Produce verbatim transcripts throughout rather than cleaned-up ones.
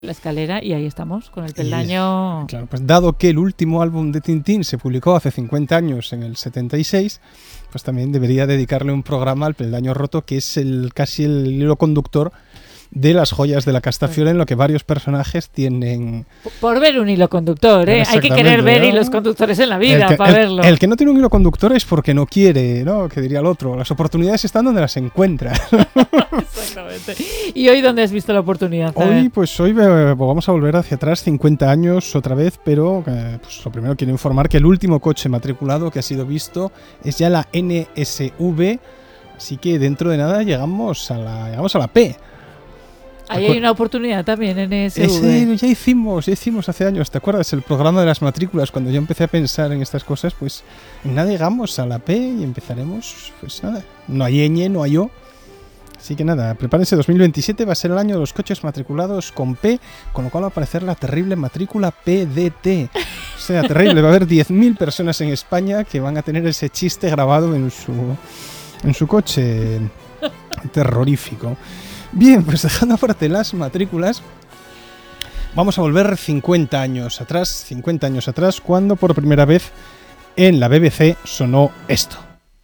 la escalera y ahí estamos, con el peldaño... Y, claro, pues dado que el último álbum de Tintín se publicó hace cincuenta años, en el setenta y seis, pues también debería dedicarle un programa al peldaño roto, que es el casi el hilo conductor de las joyas de la Castafiore, en lo que varios personajes tienen... Por ver un hilo conductor, ¿eh? Hay que querer ver, ¿no?, hilos conductores en la vida que, para el, verlo. El que no tiene un hilo conductor es porque no quiere, ¿no? Que diría el otro. Las oportunidades están donde las encuentra. Exactamente. ¿Y hoy dónde has visto la oportunidad? Hoy, pues hoy eh, vamos a volver hacia atrás, cincuenta años otra vez, pero eh, pues lo primero quiero informar que el último coche matriculado que ha sido visto es ya la N S V, así que dentro de nada llegamos a la, llegamos a la P. Ahí hay una oportunidad también en N S V. Ese ya hicimos, ya hicimos hace años, ¿te acuerdas? El programa de las matrículas, cuando yo empecé a pensar en estas cosas, pues en nada llegamos a la P y empezaremos, pues nada, no hay ñ, no hay O. Así que nada, prepárense, dos mil veintisiete va a ser el año de los coches matriculados con P, con lo cual va a aparecer la terrible matrícula P D T. O sea, terrible, va a haber diez mil personas en España que van a tener ese chiste grabado en su, en su coche. Terrorífico. Bien, pues dejando aparte las matrículas, vamos a volver cincuenta años atrás, cincuenta años atrás, cuando por primera vez en la B B C sonó esto.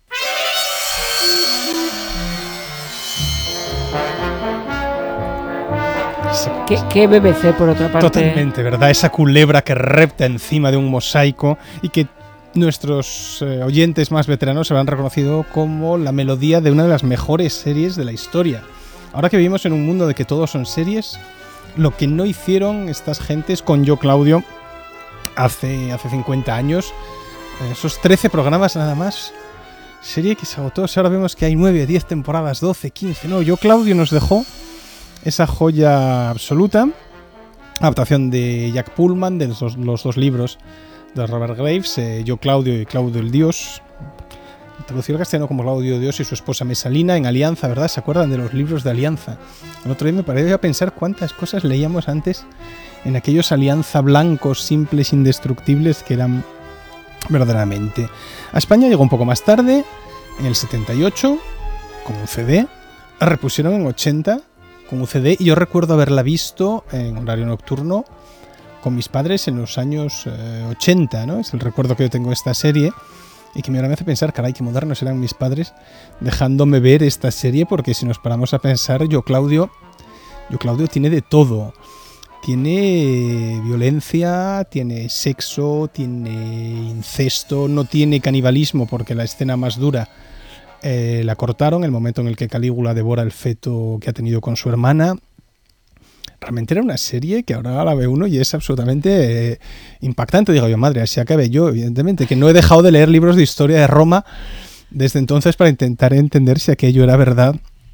¿Qué, ¿Qué B B C, por otra parte? Totalmente, ¿verdad? Esa culebra que repta encima de un mosaico y que nuestros eh, oyentes más veteranos se habrán reconocido como la melodía de una de las mejores series de la historia. Ahora que vivimos en un mundo de que todos son series, lo que no hicieron estas gentes con Yo Claudio hace, hace cincuenta años, esos trece programas nada más, serie que se agotó. Ahora vemos que hay nueve, diez temporadas, doce, quince, no, Yo Claudio nos dejó esa joya absoluta, adaptación de Jack Pullman, de los, los dos libros de Robert Graves, eh, Yo Claudio y Claudio el Dios, traducido al castellano como Claudio Dios y su esposa Mesalina, en Alianza, ¿verdad? ¿Se acuerdan de los libros de Alianza? El otro día me paré a pensar cuántas cosas leíamos antes en aquellos Alianza blancos, simples, indestructibles, que eran verdaderamente. A España llegó un poco más tarde, en el setenta y ocho, con un C D, la repusieron en ochenta, con un C D, y yo recuerdo haberla visto en horario nocturno con mis padres en los años eh, ochenta, ¿no? Es el recuerdo que yo tengo de esta serie. Y que me hace pensar, caray, qué modernos eran mis padres dejándome ver esta serie, porque si nos paramos a pensar, Yo Claudio, Yo Claudio tiene de todo. Tiene violencia, tiene sexo, tiene incesto, no tiene canibalismo, porque la escena más dura eh, la cortaron, el momento en el que Calígula devora el feto que ha tenido con su hermana. Realmente era una serie que ahora la ve uno y es absolutamente eh, impactante. Digo yo, madre, así acabé yo, evidentemente, que no he dejado de leer libros de historia de Roma desde entonces para intentar entender si aquello era verdad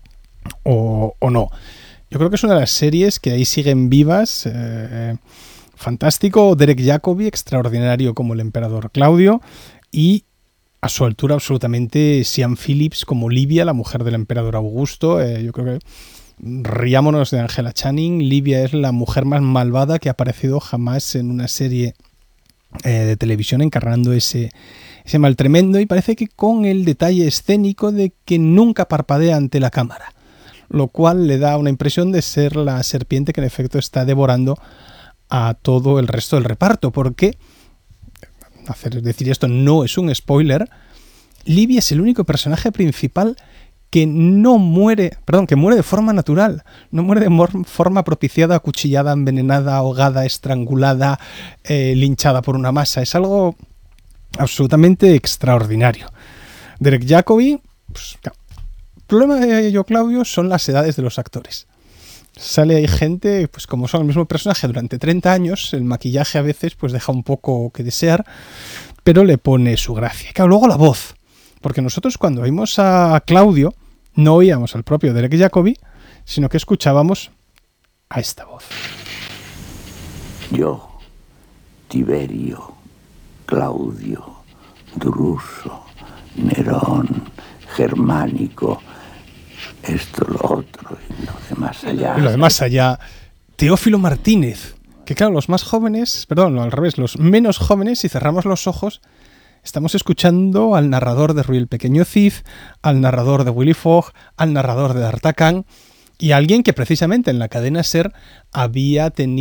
o, o no. Yo creo que es una de las series que ahí siguen vivas. Eh, fantástico. Derek Jacobi, extraordinario como el emperador Claudio, y a su altura absolutamente Sian Phillips como Livia, la mujer del emperador Augusto. Eh, yo creo que riámonos de Angela Channing. Livia es la mujer más malvada que ha aparecido jamás en una serie eh, de televisión, encarnando ese, ese mal tremendo, y parece que con el detalle escénico de que nunca parpadea ante la cámara, lo cual le da una impresión de ser la serpiente que en efecto está devorando a todo el resto del reparto, porque, hacer decir esto no es un spoiler, Livia es el único personaje principal que no muere, perdón, que muere de forma natural, no muere de mor- forma propiciada, acuchillada, envenenada, ahogada, estrangulada, eh, linchada por una masa. Es algo absolutamente extraordinario. Derek Jacobi, pues, claro. El problema de Yo Claudio son las edades de los actores. Sale ahí gente, pues como son el mismo personaje durante treinta años, el maquillaje a veces pues deja un poco que desear, pero le pone su gracia. Y claro, luego la voz, porque nosotros cuando oímos a Claudio no oíamos al propio Derek Jacobi, sino que escuchábamos a esta voz. Yo, Tiberio, Claudio, Druso, Nerón, Germánico, esto, lo otro y lo demás allá. Y lo demás allá, Teófilo Martínez, que claro, los más jóvenes, perdón, no, al revés, los menos jóvenes, si cerramos los ojos, estamos escuchando al narrador de Ruy el Pequeño Cid, al narrador de Willy Fogg, al narrador de D'Artagnan, Y alguien que precisamente en la cadena SER había tenido